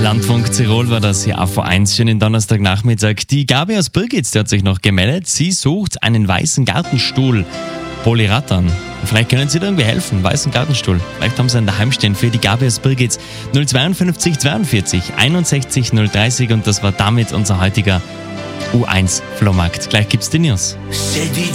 Landfunk Tirol war das hier auf V1. Schönen Donnerstagnachmittag. Die Gabi aus Birgitz, die hat sich noch gemeldet. Sie sucht einen weißen Gartenstuhl. Polyrattern. Vielleicht können Sie da irgendwie helfen. Weißen Gartenstuhl. Vielleicht haben Sie einen daheim stehen für die Gabi aus Birgitz. 052 42 61 030 und das war damit unser heutiger U1 Flohmarkt. Gleich gibt's die News.